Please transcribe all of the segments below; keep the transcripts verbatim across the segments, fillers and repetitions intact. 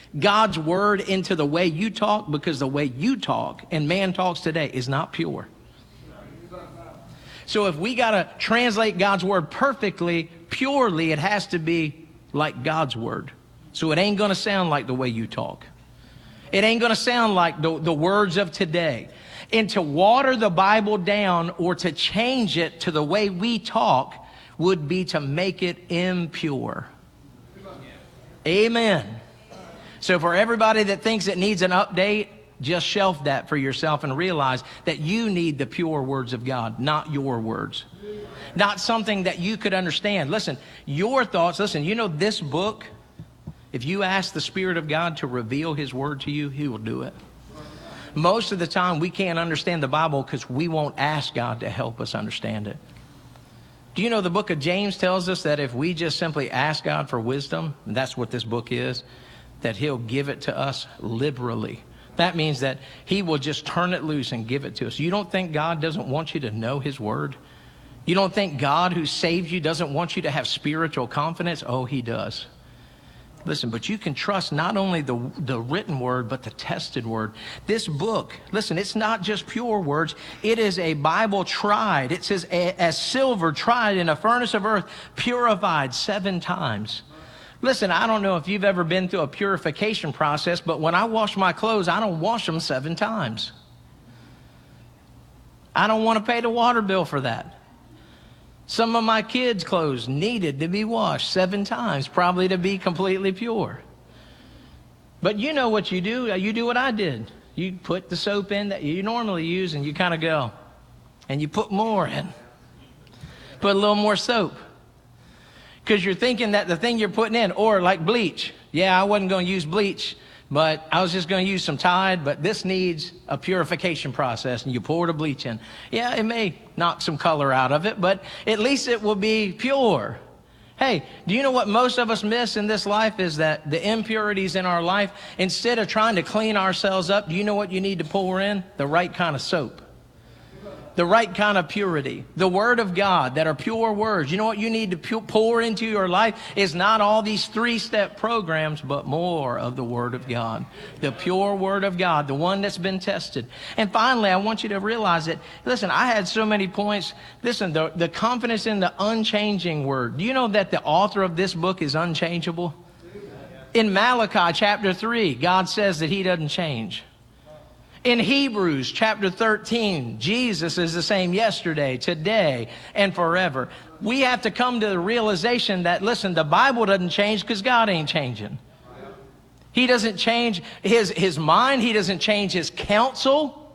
God's word into the way you talk, because the way you talk and man talks today is not pure. So if we got to translate God's word perfectly, purely, it has to be like God's word. So it ain't going to sound like the way you talk. It ain't going to sound like the, the words of today. And to water the Bible down or to change it to the way we talk would be to make it impure. Amen. So for everybody that thinks it needs an update, just shelf that for yourself and realize that you need the pure words of God, not your words. Not something that you could understand. Listen, your thoughts, listen, you know this book, if you ask the Spirit of God to reveal His word to you, He will do it. Most of the time we can't understand the Bible because we won't ask God to help us understand it. Do you know the book of James tells us that if we just simply ask God for wisdom, and that's what this book is, that He'll give it to us liberally. That means that He will just turn it loose and give it to us. You don't think God doesn't want you to know His word? You don't think God who saved you doesn't want you to have spiritual confidence? Oh, He does. Listen, but you can trust not only the, the written word, but the tested word. This book, listen, it's not just pure words. It is a Bible tried. It says, as silver tried in a furnace of earth, purified seven times. Listen, I don't know if you've ever been through a purification process, but when I wash my clothes, I don't wash them seven times. I don't want to pay the water bill for that. Some of my kids' clothes needed to be washed seven times, probably to be completely pure. But you know what you do. You do what I did. You put the soap in that you normally use, and you kind of go, and you put more in. Put a little more soap. Because you're thinking that the thing you're putting in, or like bleach. Yeah, I wasn't going to use bleach, but I was just going to use some Tide, but this needs a purification process, and you pour the bleach in. Yeah, it may knock some color out of it, but at least it will be pure. Hey, do you know what most of us miss in this life is that the impurities in our life, instead of trying to clean ourselves up, do you know what you need to pour in? The right kind of soap. The right kind of purity. The Word of God that are pure words. You know what you need to pu- pour into your life is not all these three-step programs, but more of the Word of God. The pure Word of God, the one that's been tested. And finally, I want you to realize that, listen, I had so many points. Listen, the, the confidence in the unchanging Word. Do you know that the author of this book is unchangeable? In Malachi chapter three, God says that He doesn't change. In Hebrews chapter thirteen, Jesus is the same yesterday, today, and forever. We have to come to the realization that, listen, the Bible doesn't change because God ain't changing. He doesn't change his, his mind. He doesn't change His counsel.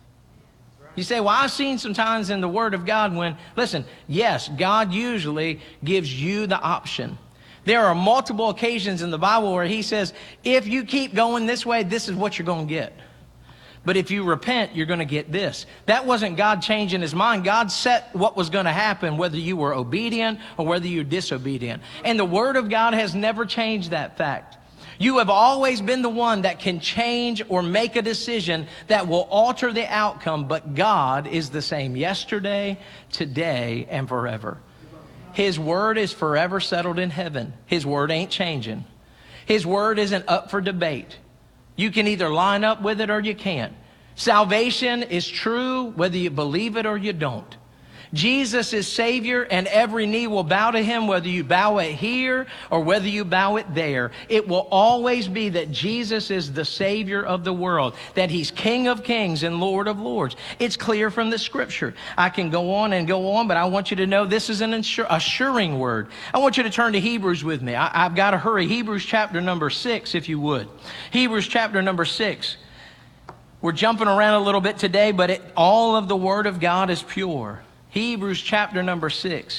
You say, well, I've seen some times in the Word of God when, listen, yes, God usually gives you the option. There are multiple occasions in the Bible where He says, if you keep going this way, this is what you're going to get. But if you repent, you're going to get this. That wasn't God changing His mind. God set what was going to happen, whether you were obedient or whether you're disobedient. And the Word of God has never changed that fact. You have always been the one that can change or make a decision that will alter the outcome, but God is the same yesterday, today, and forever. His Word is forever settled in heaven. His Word ain't changing. His Word isn't up for debate. You can either line up with it or you can't. Salvation is true whether you believe it or you don't. Jesus is Savior, and every knee will bow to Him, whether you bow it here or whether you bow it there. It will always be that Jesus is the Savior of the world, that He's King of kings and Lord of lords. It's clear from the Scripture. I can go on and go on, but I want you to know this is an assur- assuring word. I want you to turn to Hebrews with me. I, I've got to hurry. Hebrews chapter number six, if you would. Hebrews chapter number six. We're jumping around a little bit today, but it, all of the Word of God is pure. Hebrews chapter number six.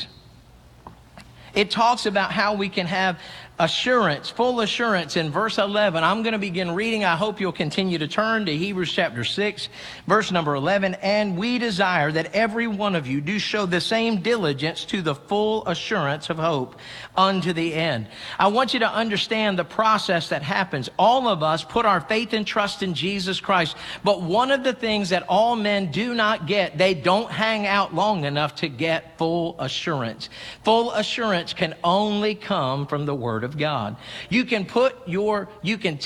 It talks about how we can have assurance, full assurance in verse eleven. I'm going to begin reading. I hope you'll continue to turn to Hebrews chapter six, verse number eleven. And we desire that every one of you do show the same diligence to the full assurance of hope unto the end. I want you to understand the process that happens. All of us put our faith and trust in Jesus Christ. But one of the things that all men do not get, they don't hang out long enough to get full assurance. Full assurance can only come from the Word of God. You can put your, you can